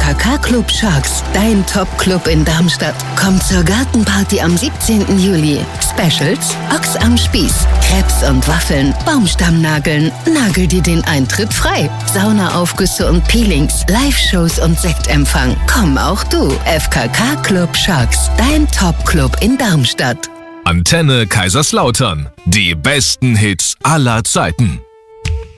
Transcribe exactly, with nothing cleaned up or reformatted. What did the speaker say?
K K Club Sharks, dein Top-Club in Darmstadt. Komm zur Gartenparty am siebzehnten Juli. Specials: Ochs am Spieß, Crepes und Waffeln, Baumstammnageln. Nagel dir den Eintritt frei. Saunaaufgüsse und Peelings, Live-Shows und Sektempfang. Komm auch du. F K K Club Sharks, dein Top-Club in Darmstadt. Antenne Kaiserslautern. Die besten Hits aller Zeiten.